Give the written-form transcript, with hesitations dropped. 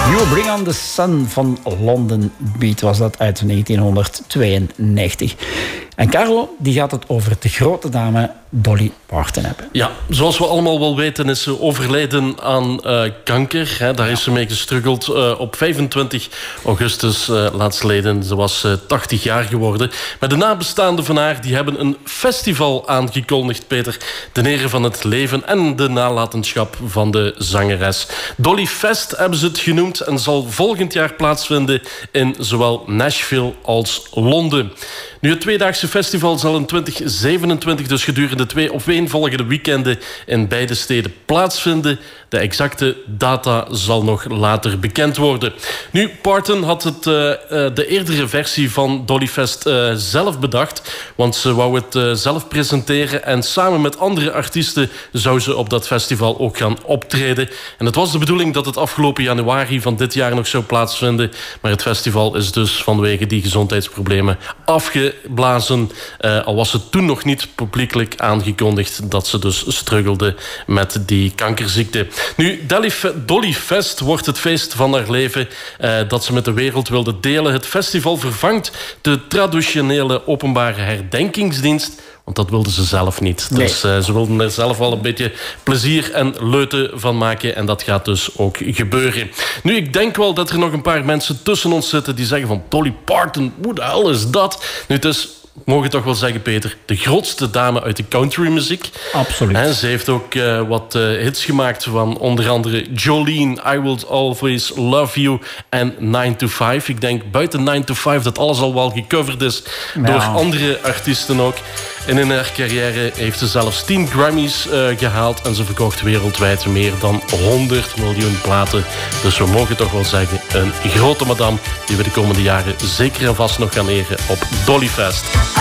You Bring on the Sun van London Beat was dat uit 1992. En Carlo, die gaat het over de grote dame Dolly Parton hebben. Ja, zoals we allemaal wel weten is ze overleden aan kanker. Hè. Daar is ze mee gestruggeld op 25 augustus laatstleden. Ze was 80 jaar geworden. Maar de nabestaanden van haar die hebben een festival aangekondigd, Peter. Ten ere van het leven en de nalatenschap van de zangeres. Dolly Fest hebben ze het genoemd en zal volgend jaar plaatsvinden in zowel Nashville als Londen. Nu, het tweedaagse festival zal in 2027 dus gedurende 2 opeenvolgende weekenden in beide steden plaatsvinden. De exacte data zal nog later bekend worden. Nu, Parton had de eerdere versie van Dolly Fest zelf bedacht, want ze wou het zelf presenteren en samen met andere artiesten zou ze op dat festival ook gaan optreden. En het was de bedoeling dat het afgelopen januari van dit jaar nog zou plaatsvinden, maar het festival is dus vanwege die gezondheidsproblemen afgeblazen. Al was het toen nog niet publiekelijk aangekondigd dat ze dus struggelde met die kankerziekte. Nu, Dolly Fest wordt het feest van haar leven dat ze met de wereld wilde delen. Het festival vervangt de traditionele openbare herdenkingsdienst, want dat wilden ze zelf niet. Nee. Dus ze wilden er zelf wel een beetje plezier en leute van maken. En dat gaat dus ook gebeuren. Nu, ik denk wel dat er nog een paar mensen tussen ons zitten die zeggen van Dolly Parton, hoe de hel is dat? Nu, het is, mogen toch wel zeggen, Peter, de grootste dame uit de countrymuziek. Absoluut. Ze heeft ook wat hits gemaakt van onder andere Jolene, I Will Always Love You en 9 to 5. Ik denk buiten 9 to 5 dat alles al wel gecoverd is door andere artiesten ook. En in haar carrière heeft ze zelfs 10 Grammys gehaald en ze verkocht wereldwijd meer dan 100 miljoen platen. Dus we mogen toch wel zeggen, een grote madame die we de komende jaren zeker en vast nog gaan eren op Dolly Fest.